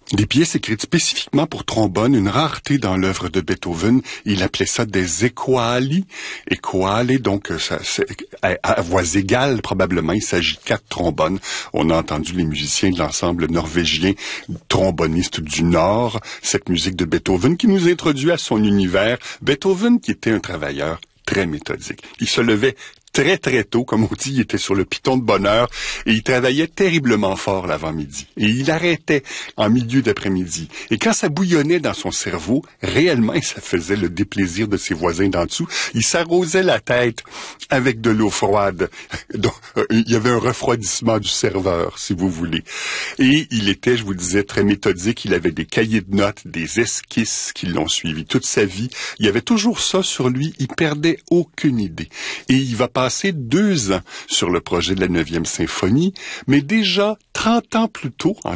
Des pièces écrites spécifiquement pour trombone, une rareté dans l'œuvre de Beethoven. Il appelait ça des equali. Equale, donc ça, à voix égale probablement. Il s'agit de 4 trombones. On a entendu les musiciens de l'ensemble norvégien tromboniste du Nord. Cette musique de Beethoven qui nous introduit à son univers. Beethoven qui était un travailleur très méthodique. Il se levait très très tôt, comme on dit, il était sur le piton de bonne heure et il travaillait terriblement fort l'avant-midi. Et il arrêtait en milieu d'après-midi. Et quand ça bouillonnait dans son cerveau, réellement, et ça faisait le déplaisir de ses voisins d'en dessous, il s'arrosait la tête avec de l'eau froide. Donc, il y avait un refroidissement du serveur, si vous voulez. Et il était, je vous disais, très méthodique. Il avait des cahiers de notes, des esquisses qui l'ont suivi toute sa vie. Il y avait toujours ça sur lui. Il perdait aucune idée. Et il va passé 2 ans sur le projet de la 9e symphonie, mais déjà 30 ans plus tôt, en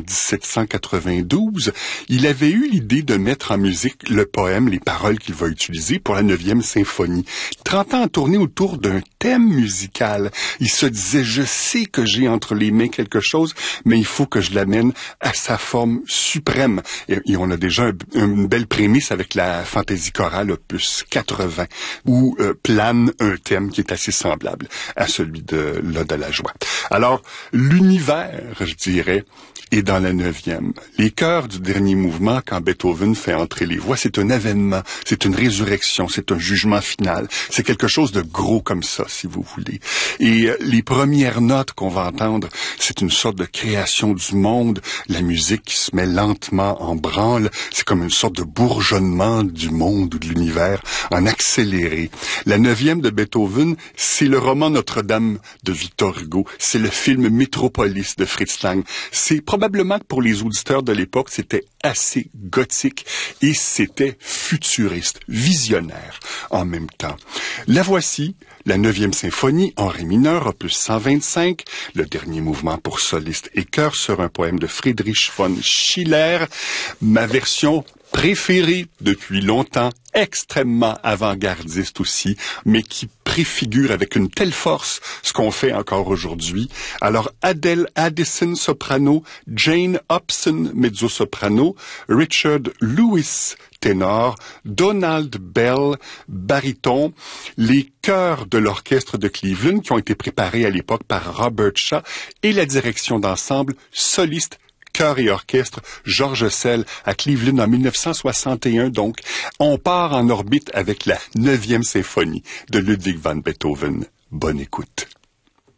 1792, il avait eu l'idée de mettre en musique le poème, les paroles qu'il va utiliser pour la 9e symphonie. 30 ans à tourner autour d'un thème musical. Il se disait, je sais que j'ai entre les mains quelque chose, mais il faut que je l'amène à sa forme suprême. Et on a déjà une belle prémisse avec la fantaisie chorale opus 80, où plane un thème qui est assez semblable à celui de l'Ode à la joie. Alors, l'univers, je dirais, est dans la 9e. Les chœurs du dernier mouvement, quand Beethoven fait entrer les voix, c'est un événement, c'est une résurrection, c'est un jugement final. C'est quelque chose de gros comme ça, si vous voulez. Et les premières notes qu'on va entendre, c'est une sorte de création du monde, la musique qui se met lentement en branle, c'est comme une sorte de bourgeonnement du monde ou de l'univers en accéléré. La 9e de Beethoven, c'est le roman Notre-Dame de Victor Hugo, c'est le film Métropolis de Fritz Lang. C'est probablement que pour les auditeurs de l'époque, c'était assez gothique et c'était futuriste, visionnaire en même temps. La voici, la 9e symphonie en ré mineur, opus 125, le dernier mouvement pour soliste et chœur sur un poème de Friedrich von Schiller, ma version préférée depuis longtemps, extrêmement avant-gardiste aussi, mais qui préfigure avec une telle force ce qu'on fait encore aujourd'hui. Alors, Adele Addison, soprano, Jane Hobson, mezzo-soprano, Richard Lewis, ténor, Donald Bell, baryton, les chœurs de l'orchestre de Cleveland qui ont été préparés à l'époque par Robert Shaw et la direction d'ensemble soliste chœur et orchestre, Georges Sell à Cleveland en 1961. Donc, on part en orbite avec la 9e symphonie de Ludwig van Beethoven. Bonne écoute.